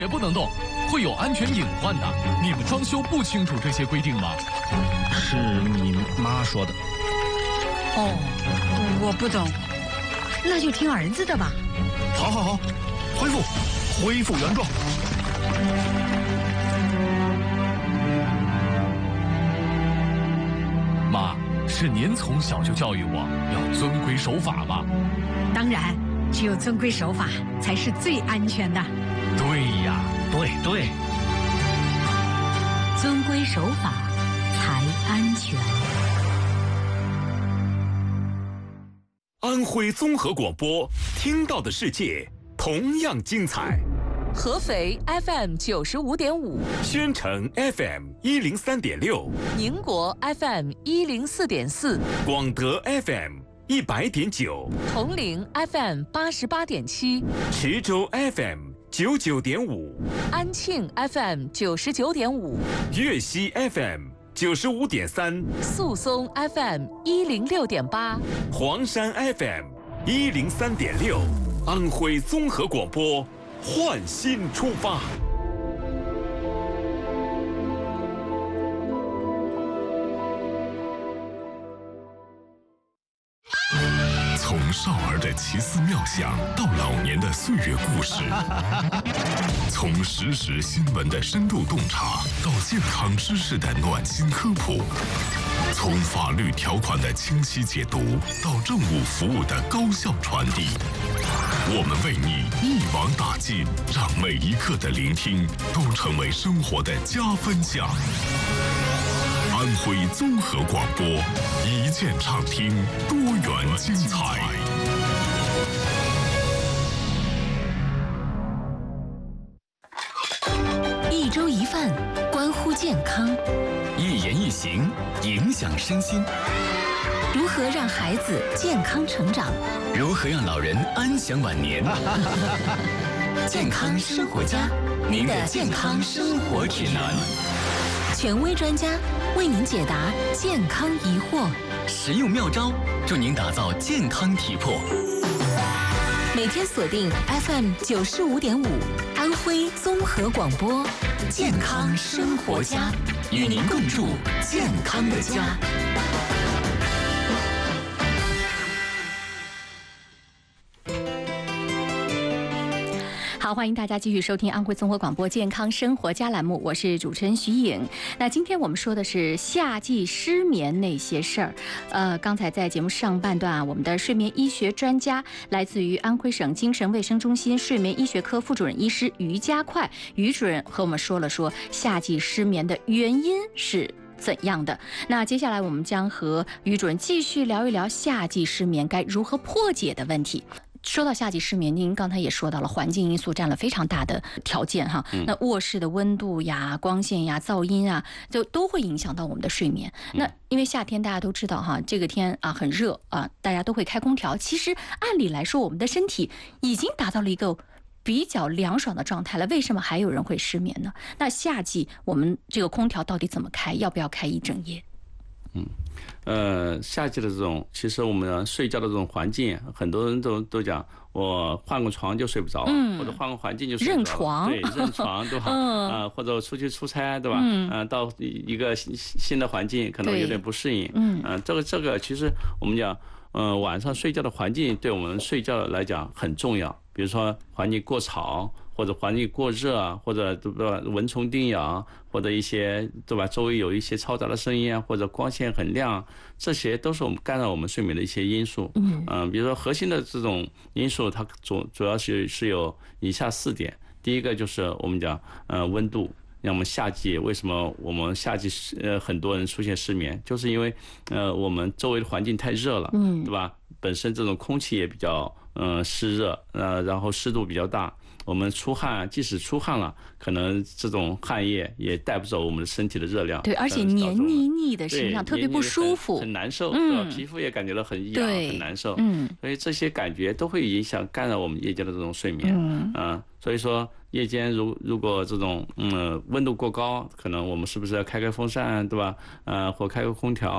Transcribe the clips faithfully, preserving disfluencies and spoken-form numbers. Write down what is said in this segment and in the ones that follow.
也不能动，会有安全隐患的。你们装修不清楚这些规定吗？ 是你妈说的。 哦，我不懂，那就听儿子的吧。 好好好，恢复，恢复原状。 妈，是您从小就教育我要遵规守法吗？ 当然，只有遵规守法才是最安全的。 对呀， 对对， 遵规守法才安全。 安徽综合广播，听到的世界同样精彩。 合肥 F M 九十五点五， 宣城 F M 一零三点六， 宁国 F M 一零四点四， 广德 F M 一百点九， 铜陵 F M 八十八点七， 池州 F M 九九点五， 安庆 F M 九十九点五， 粤西 F M 九十五点三， 宿松 F M 一零六点八， 黄山 F M 一零三点六，安徽综合广播，焕新出发。 从少儿的奇思妙想到老年的岁月故事，从实时新闻的深度洞察到健康知识的暖心科普，从法律条款的清晰解读到政务服务的高效传递，我们为你一网打尽，让每一刻的聆听都成为生活的加分项。安徽综合广播，一键畅听，多元精彩。 一粥一饭，关乎健康； 一言一行，影响身心。 如何让孩子健康成长？ 如何让老人安享晚年？健康生活家，您的健康生活指南。 权威专家为您解答健康疑惑， 实用妙招助您打造健康体魄。 每天锁定 F M 九十五点五，安徽综合广播，健康生活家， 与您共筑健康的家。 好，欢迎大家继续收听安徽综合广播健康生活家栏目，我是主持人徐颖。那今天我们说的是夏季失眠那些事儿。呃，刚才在节目上半段啊，我们的睡眠医学专家，来自于安徽省精神卫生中心睡眠医学科副主任医师于家快于主任和我们说了说夏季失眠的原因是怎样的。那接下来我们将和于主任继续聊一聊夏季失眠该如何破解的问题。说到夏季失眠，您刚才也说到了环境因素占了非常大的条件哈。嗯、那卧室的温度呀、光线呀、噪音啊，就都会影响到我们的睡眠。嗯、那因为夏天大家都知道哈，这个天啊很热啊，大家都会开空调。其实按理来说，我们的身体已经达到了一个比较凉爽的状态了，为什么还有人会失眠呢？那夏季我们这个空调到底怎么开？要不要开一整夜？ 嗯，呃，夏季的这种，其实我们睡觉的这种环境，很多人都都讲，我换个床就睡不着，嗯、或者换个环境就睡不着， 认床， 对，认床，对吧？嗯、呃，或者出去出差，对吧？嗯、呃，到一个新新的环境，可能有点不适应，嗯、呃，这个这个，其实我们讲，呃，晚上睡觉的环境对我们睡觉来讲很重要，比如说环境过吵。或者环境过热啊，或者对吧蚊虫叮咬，或者一些对吧周围有一些嘈杂的声音啊，或者光线很亮，这些都是我们干扰我们睡眠的一些因素。嗯嗯、呃，比如说核心的这种因素，它主主要是是有以下四点。第一个就是我们讲呃温度，那么夏季为什么我们夏季呃很多人出现失眠，就是因为呃我们周围的环境太热了，嗯，对吧？本身这种空气也比较呃湿热，呃然后湿度比较大。我们出汗，即使出汗了，可能这种汗液也带不走我们的身体的热量。 对，而且黏腻腻的身上特别不舒服， 很, 很难受，嗯、对吧？皮肤也感觉到很痒，很难受。嗯，所以这些感觉都会影响干扰我们夜间的这种睡眠。嗯，呃、所以说夜间如如果这种嗯温度过高，可能我们是不是要开开风扇，对吧？呃，或开个空调。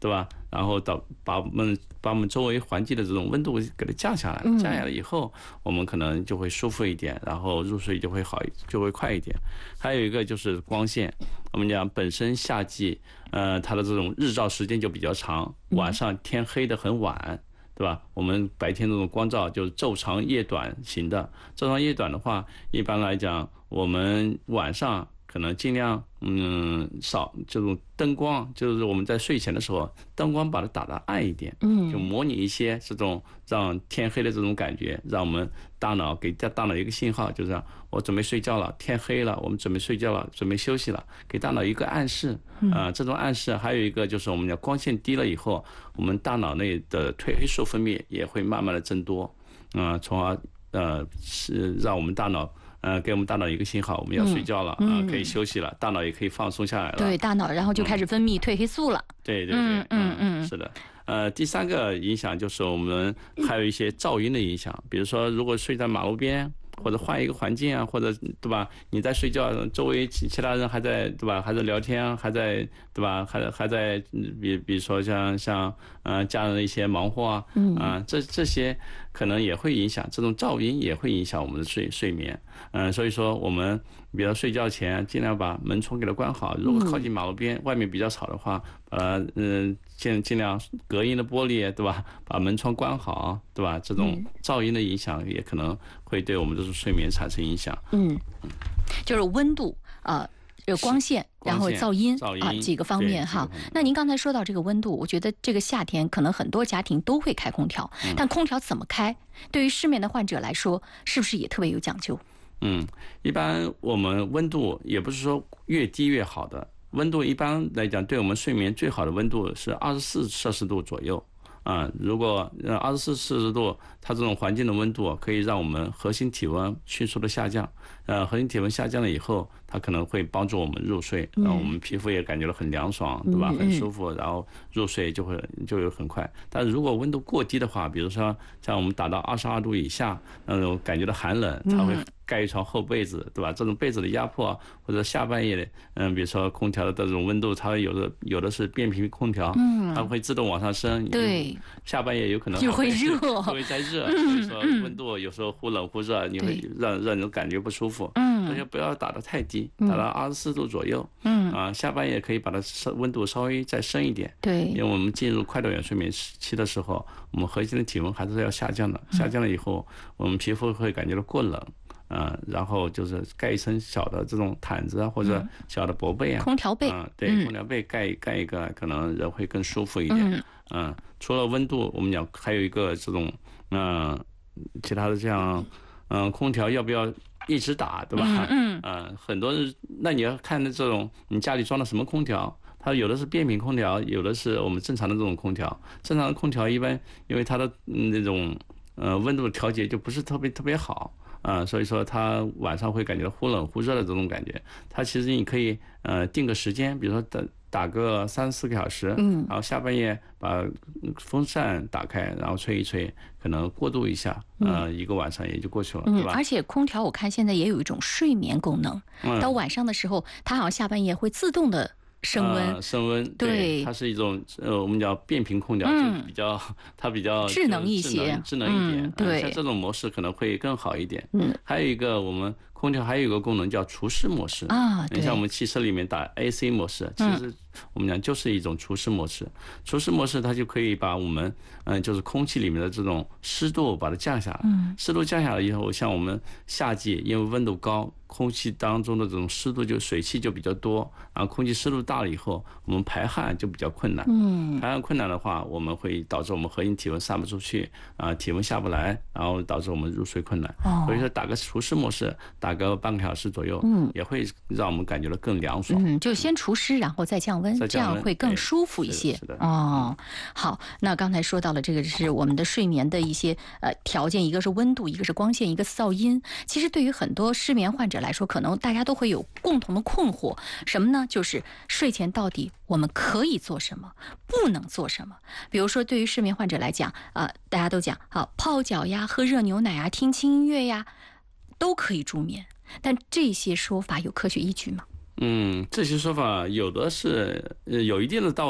对吧？然后到把我们把我们周围环境的这种温度给它降下来，降下来以后，我们可能就会舒服一点，然后入睡就会好，就会快一点。还有一个就是光线，我们讲本身夏季，呃，它的这种日照时间就比较长，晚上天黑得很晚。对吧？我们白天这种光照就是昼长夜短型的，昼长夜短的话，一般来讲，我们晚上可能尽量嗯少这种灯光，就是我们在睡前的时候，灯光把它打得暗一点，嗯，就模拟一些这种让天黑的这种感觉，让我们大脑给大脑一个信号，就是我准备睡觉了，天黑了，我们准备睡觉了，准备休息了，给大脑一个暗示。啊、呃，这种暗示还有一个就是我们讲光线低了以后，我们大脑内的褪黑素分泌也会慢慢的增多，啊、呃，从而呃是让我们大脑。呃，给我们大脑一个信号，我们要睡觉了，啊、嗯呃，可以休息了，大脑也可以放松下来了。 对，大脑然后就开始分泌褪黑素了。 嗯、对对对，嗯嗯嗯，是的。呃，第三个影响就是我们还有一些噪音的影响，比如说如果睡在马路边。或者换一个环境啊，或者对吧？你在睡觉，周围其其他人还在对吧？还在聊天，还在对吧？还还在比比如说像像呃家人的一些忙活啊，嗯啊、呃、这这些可能也会影响，这种噪音也会影响我们的睡睡眠。嗯、呃，所以说我们比如睡觉前尽量把门窗给它关好，如果靠近马路边，外面比较吵的话，呃嗯尽尽量隔音的玻璃对吧？把门窗关好对吧？这种噪音的影响也可能会对我们这种睡眠产生影响。 嗯，就是温度呃。有光线，然后噪音啊几个方面哈。那您刚才说到这个温度，我觉得这个夏天可能很多家庭都会开空调，但空调怎么开，对于失眠的患者来说，是不是也特别有讲究？ 嗯，一般我们温度也不是说越低越好的，温度一般来讲，对我们睡眠最好的温度是二十四摄氏度左右。啊、嗯，如果二十四摄氏度，它这种环境的温度可以让我们核心体温迅速的下降。呃，核心体温下降了以后，它可能会帮助我们入睡，让我们皮肤也感觉到很凉爽，对吧？很舒服，然后入睡就会就会很快。但是如果温度过低的话，比如说像我们达到二十二度以下，那种感觉到寒冷，它会盖一床厚被子，对吧？这种被子的压迫，或者下半夜，嗯，比如说空调的这种温度，它有的有的是变频空调，嗯，它会自动往上升， 对， 下半夜有可能就会热， 就会再热，所以说温度有时候忽冷忽热，你会让让人感觉不舒服，嗯，所以不要打得太低，打到二十四度左右，嗯，啊，下半夜可以把它稍温度稍微再升一点， 对， 因为我们进入快短睡眠期的时候，我们核心的体温还是要下降的，下降了以后，我们皮肤会感觉到过冷。嗯，然后就是盖一层小的这种毯子啊，或者小的薄被啊， 空调被， 嗯，对，空调被盖盖一个，可能人会更舒服一点。嗯，除了温度，我们讲还有一个这种，嗯，其他的像，嗯，空调要不要一直打，对吧？嗯嗯，很多人，那你要看的这种你家里装的什么空调。它有的是变频空调，有的是我们正常的这种空调。正常的空调一般因为它的那种呃温度调节就不是特别特别好。啊、呃，所以说它晚上会感觉到忽冷忽热的这种感觉。它其实你可以呃定个时间，比如说打打个三四个小时，嗯，然后下半夜把风扇打开，然后吹一吹，可能过渡一下，呃，嗯、一个晚上也就过去了， 嗯， 对吧？ 而且空调我看现在也有一种睡眠功能，嗯、到晚上的时候，它好像下半夜会自动的。升温、 呃，升温， 对， 对它是一种呃，我们叫变频空调，嗯、就比较它比较智能一些， 智能一点， 嗯、对、 呃，像这种模式可能会更好一点。嗯，还有一个我们空调还有一个功能叫除湿模式啊， 你像我们汽车里面打 A C 模式，其实我们讲就是一种除湿模式。除湿模式它就可以把我们嗯、呃，就是空气里面的这种湿度把它降下来。嗯，湿度降下来以后，像我们夏季因为温度高。空气当中的这种湿度就水汽就比较多，然后空气湿度大了以后，我们排汗就比较困难。嗯，排汗困难的话，我们会导致我们核心体温散不出去，啊，体温下不来，然后导致我们入睡困难。哦，所以说打个除湿模式，打个半个小时左右，嗯，也会让我们感觉到更凉爽。 嗯，就先除湿，然后再降温，这样会更舒服一些。 是的。 哦，好，那刚才说到了这个是我们的睡眠的一些呃条件，一个是温度，一个是光线，一个噪音。其实对于很多失眠患者来说，可能大家都会有共同的困惑，什么呢？就是睡前到底我们可以做什么，不能做什么？比如说，对于失眠患者来讲，啊、呃，大家都讲啊，泡脚呀，喝热牛奶啊，听轻音乐呀，都可以助眠。但这些说法有科学依据吗？ 嗯，这些说法有的是呃有一定的道理。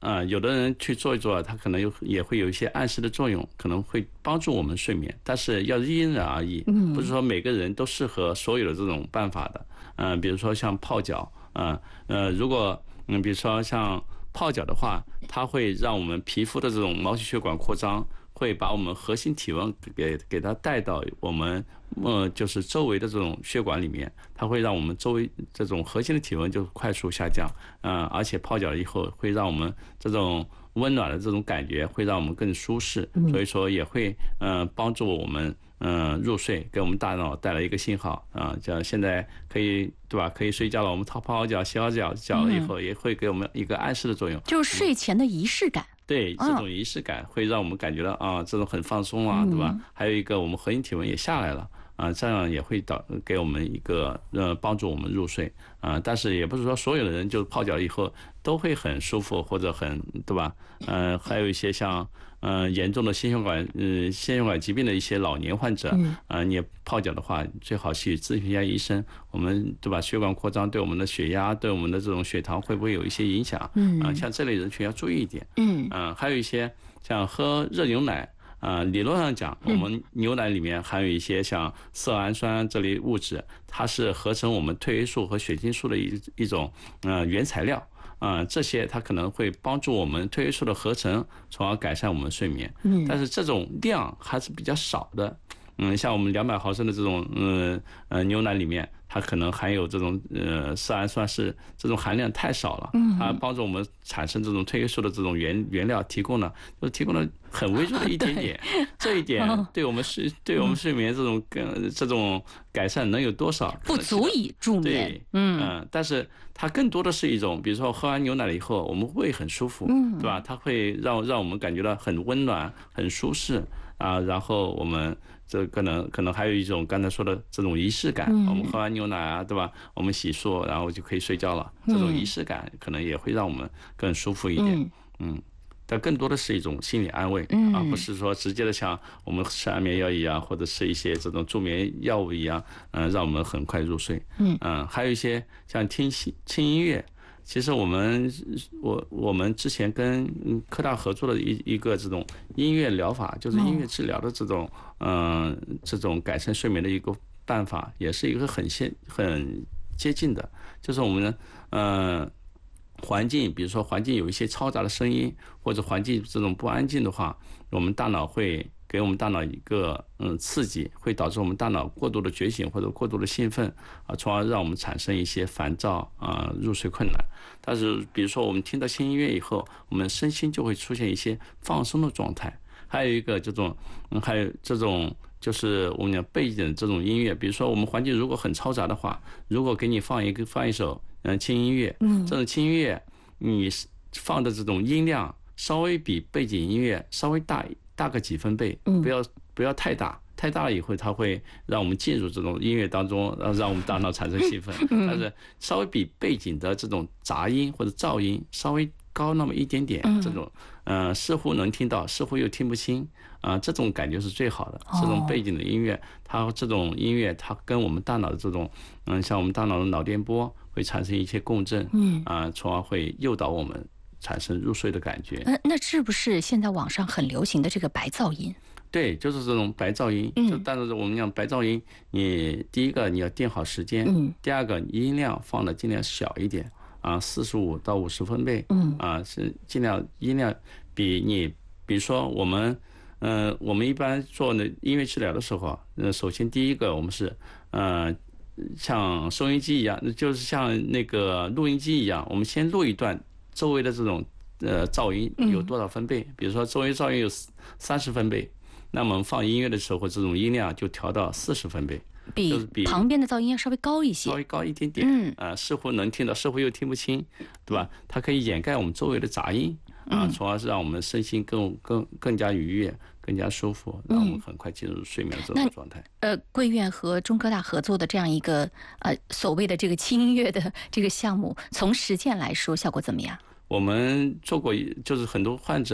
啊、呃，有的人去做一做，他可能有也会有一些暗示的作用，可能会帮助我们睡眠，但是要因人而异，不是说每个人都适合所有的这种办法的。嗯、呃，比如说像泡脚，啊、呃，呃，如果嗯，比如说像泡脚的话，它会让我们皮肤的这种毛细血管扩张，会把我们核心体温给给它带到我们呃就是周围的这种血管里面，它会让我们周围这种核心的体温就快速下降，嗯、呃，而且泡脚以后会让我们这种温暖的这种感觉会让我们更舒适，所以说也会嗯、呃、帮助我们嗯、呃、入睡，给我们大脑带来一个信号啊，像现在可以对吧？可以睡觉了，我们泡泡好脚、洗好脚脚了以后，也会给我们一个暗示的作用， 就是睡前的仪式感。 对，这种仪式感会让我们感觉到啊，这种很放松啊，对吧？还有一个，我们核心体温也下来了啊，这样也会导给我们一个呃帮助我们入睡啊。但是也不是说所有的人就泡脚以后都会很舒服或者很对吧？呃，还有一些像呃严重的心血管呃心血管疾病的一些老年患者，啊，你泡脚的话，最好去咨询一下医生，我们对吧？血管扩张对我们的血压、对我们的这种血糖会不会有一些影响？嗯啊，像这类人群要注意一点。嗯嗯、呃，还有一些像喝热牛奶。啊、呃，理论上讲，我们牛奶里面含有一些像色氨酸这类物质，它是合成我们褪黑素和血清素的一一种呃原材料啊、呃，这些它可能会帮助我们褪黑素的合成，从而改善我们睡眠。嗯，但是这种量还是比较少的。嗯，像我们两百毫升的这种呃呃牛奶里面，它可能含有这种呃色氨酸是这种含量太少了，它帮助我们产生这种褪黑素的这种原原料提供了，就提供了很微弱的一点点，这一点对我们睡对我们睡眠这种跟这种改善能有多少？ 不足以助眠。 对，嗯、呃，但是它更多的是一种，比如说喝完牛奶了以后，我们胃很舒服，嗯，对吧？它会让让我们感觉到很温暖、很舒适啊，然后我们。这可能可能还有一种刚才说的这种仪式感，嗯、我们喝完牛奶啊，对吧？我们洗漱，然后就可以睡觉了。这种仪式感可能也会让我们更舒服一点。嗯，嗯但更多的是一种心理安慰，嗯、而不是说直接的像我们吃安眠药一样，或者是一些这种助眠药物一样，嗯、呃，让我们很快入睡。嗯嗯、呃，还有一些像听轻音乐。其实我们我我们之前跟科大合作的一一个这种音乐疗法，就是音乐治疗的这种嗯、呃、这种改善睡眠的一个办法，也是一个很现很接近的，就是我们呃环境，比如说环境有一些嘈杂的声音，或者环境这种不安静的话，我们大脑会给我们大脑一个嗯刺激，会导致我们大脑过度的觉醒或者过度的兴奋啊，从而让我们产生一些烦躁啊、入睡困难。但是比如说我们听到轻音乐以后，我们身心就会出现一些放松的状态。还有一个这种嗯，还有这种就是我们讲背景的这种音乐，比如说我们环境如果很嘈杂的话，如果给你放一个放一首嗯轻音乐，嗯，这种轻音乐你放的这种音量稍微比背景音乐稍微大大个几分贝，不要不要太大，太大了以后它会让我们进入这种音乐当中，让我们大脑产生兴奋。但是稍微比背景的这种杂音或者噪音稍微高那么一点点，这种呃似乎能听到，似乎又听不清啊、呃，这种感觉是最好的。这种背景的音乐，它这种音乐它跟我们大脑的这种嗯，像我们大脑的脑电波会产生一些共振，嗯啊，从而会诱导我们产生入睡的感觉。 那那是不是现在网上很流行的这个白噪音？ 对，就是这种白噪音。嗯，就但是我们讲白噪音，你第一个你要定好时间，嗯，第二个音量放的尽量小一点啊，四十五到五十分贝，嗯啊，是尽量音量比你，比如说我们，呃，我们一般做那音乐治疗的时候，呃，首先第一个我们是，呃。像收音机一样，就是像那个录音机一样，我们先录一段周围的这种呃噪音有多少分贝，比如说周围噪音有三十分贝，那么我们放音乐的时候，这种音量就调到四十分贝， 比比旁边的噪音要稍微高一些， 稍微高一点点，嗯，呃，似乎能听到，似乎又听不清，对吧？它可以掩盖我们周围的杂音啊，从而是让我们身心更更更加愉悦。更加舒服，让我们很快进入睡眠的这种状态。 呃，贵院和中科大合作的这样一个呃所谓的这个轻音乐的这个项目，从实践来说，效果怎么样？ 我们做过，就是很多患者。